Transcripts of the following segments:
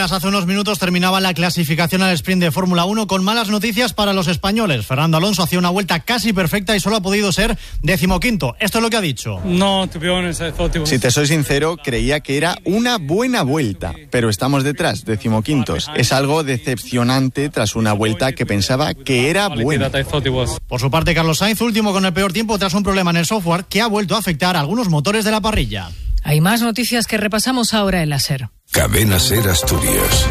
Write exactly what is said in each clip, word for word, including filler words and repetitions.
buenas. Hace unos minutos terminaba la clasificación al sprint de Fórmula uno con malas noticias para los españoles. Fernando Alonso hacía una vuelta casi perfecta y solo ha podido ser decimoquinto. Esto es lo que ha dicho. No, to be honest, I thought it was... Si te soy sincero, creía que era una buena vuelta, pero estamos detrás, decimoquintos. Es algo decepcionante tras una vuelta que pensaba que era buena. Por su parte, Carlos Sainz, último con el peor tiempo tras un problema en el software que ha vuelto a afectar a algunos motores de la parrilla. Hay más noticias que repasamos ahora en la SER. Cadena SER Asturias.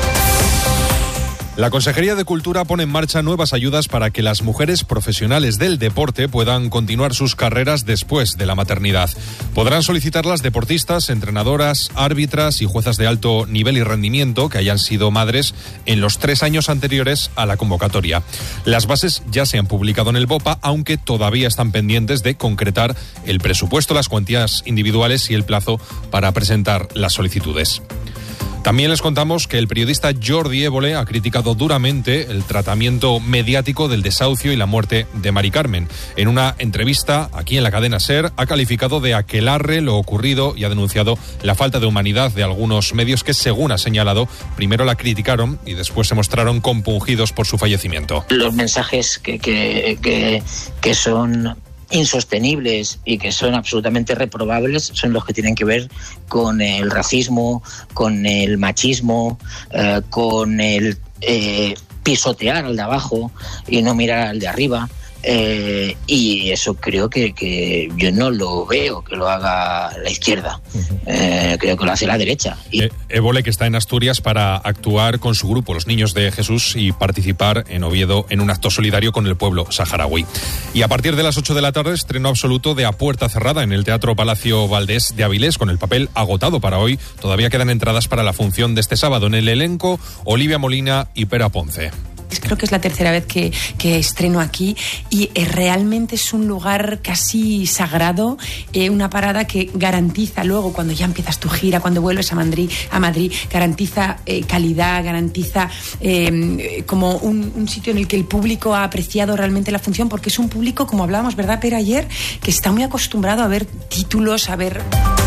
La Consejería de Cultura pone en marcha nuevas ayudas para que las mujeres profesionales del deporte puedan continuar sus carreras después de la maternidad. Podrán solicitarlas deportistas, entrenadoras, árbitras y juezas de alto nivel y rendimiento que hayan sido madres en los tres años anteriores a la convocatoria. Las bases ya se han publicado en el BOPA, aunque todavía están pendientes de concretar el presupuesto, las cuantías individuales y el plazo para presentar las solicitudes. También les contamos que el periodista Jordi Évole ha criticado duramente el tratamiento mediático del desahucio y la muerte de Mari Carmen. En una entrevista aquí en la cadena SER ha calificado de aquelarre lo ocurrido y ha denunciado la falta de humanidad de algunos medios que, según ha señalado, primero la criticaron y después se mostraron compungidos por su fallecimiento. Los mensajes que, que, que, que son insostenibles y que son absolutamente reprobables son los que tienen que ver con el racismo, con el machismo, eh, con el eh, pisotear al de abajo y no mirar al de arriba. Eh, y eso creo que, que yo no lo veo que lo haga la izquierda, eh, creo que lo hace la derecha. Y... Eh, Évole, que está en Asturias para actuar con su grupo, los Niños de Jesús, y participar en Oviedo en un acto solidario con el pueblo saharaui. Y a partir de las ocho de la tarde, estreno absoluto de A Puerta Cerrada en el Teatro Palacio Valdés de Avilés, con el papel agotado para hoy. Todavía quedan entradas para la función de este sábado. En el elenco, Olivia Molina y Pera Ponce. Creo que es la tercera vez que, que estreno aquí y eh, realmente es un lugar casi sagrado, eh, una parada que garantiza luego, cuando ya empiezas tu gira, cuando vuelves a Madrid, a Madrid garantiza eh, calidad, garantiza eh, como un, un sitio en el que el público ha apreciado realmente la función, porque es un público, como hablábamos, ¿verdad, Pera, ayer? Que está muy acostumbrado a ver títulos, a ver...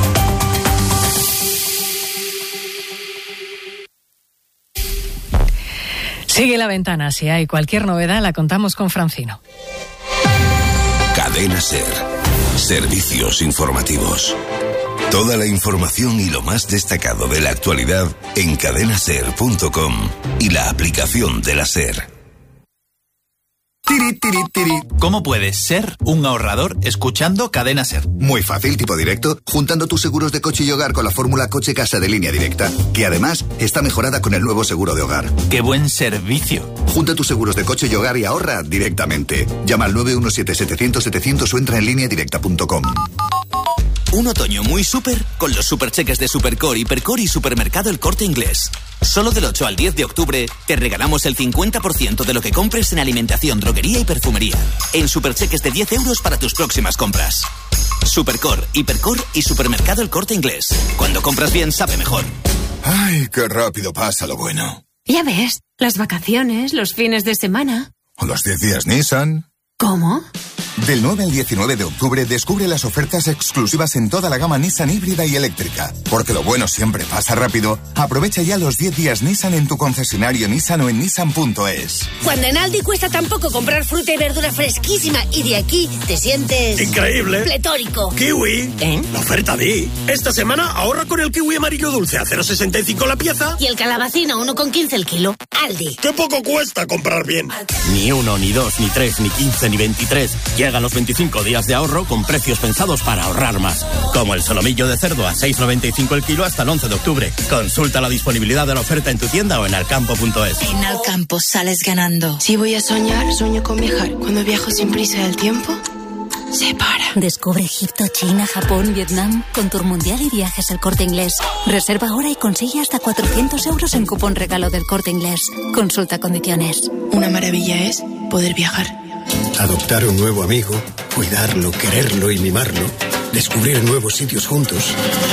Sigue La Ventana. Si hay cualquier novedad, la contamos con Francino. Cadena SER. Servicios informativos. Toda la información y lo más destacado de la actualidad en cadena ser punto com y la aplicación de la SER. Tiri, tiri, tiri. ¿Cómo puedes ser un ahorrador escuchando Cadena SER? Muy fácil, tipo directo, juntando tus seguros de coche y hogar con la fórmula Coche Casa de Línea Directa, que además está mejorada con el nuevo seguro de hogar. ¡Qué buen servicio! Junta tus seguros de coche y hogar y ahorra directamente. Llama al nueve uno siete, setecientos, setecientos o entra en línea directa punto com. Un otoño muy súper con los supercheques de Supercore, Hipercore y Supermercado El Corte Inglés. Solo del ocho al diez de octubre te regalamos el cincuenta por ciento de lo que compres en alimentación, droguería y perfumería. En supercheques de diez euros para tus próximas compras. Supercore, Hipercore y Supermercado El Corte Inglés. Cuando compras bien, sabe mejor. Ay, qué rápido pasa lo bueno. Ya ves, las vacaciones, los fines de semana. O los diez días Nissan. ¿Cómo? Del nueve al diecinueve de octubre descubre las ofertas exclusivas en toda la gama Nissan híbrida y eléctrica. Porque lo bueno siempre pasa rápido. Aprovecha ya los diez días Nissan en tu concesionario Nissan o en nissan punto es. Cuando en Aldi cuesta tan poco comprar fruta y verdura fresquísima y de aquí te sientes... ¡increíble! ¡Pletórico! ¡Kiwi! ¿Eh? La oferta di. Esta semana ahorra con el kiwi amarillo dulce a cero coma sesenta y cinco la pieza. Y el calabacín a uno coma quince el kilo. Aldi. ¡Qué poco cuesta comprar bien! Ni uno, ni dos, ni tres, ni quince, ni veintitrés. Llegan los veinticinco días de ahorro con precios pensados para ahorrar más. Como el solomillo de cerdo a seis con noventa y cinco el kilo hasta el once de octubre. Consulta la disponibilidad de la oferta en tu tienda o en alcampo punto es. En Alcampo sales ganando. Si voy a soñar, sueño con viajar. Cuando viajo sin prisa del tiempo, se para. Descubre Egipto, China, Japón, Vietnam con Tour Mundial y Viajes El Corte Inglés. Reserva ahora y consigue hasta cuatrocientos euros en cupón regalo del Corte Inglés. Consulta condiciones. Una maravilla es poder viajar. Adoptar un nuevo amigo, cuidarlo, quererlo y mimarlo, descubrir nuevos sitios juntos.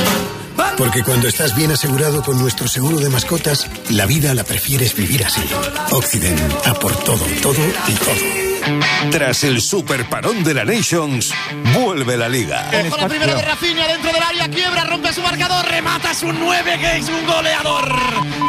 Porque cuando estás bien asegurado con nuestro seguro de mascotas, la vida la prefieres vivir así. Occident, a por todo, todo y todo. Tras el super parón de la Nations, vuelve la Liga. Ojo, la primera de Rafinha dentro del área, quiebra, rompe su marcador, remata, es un nueve que es un goleador.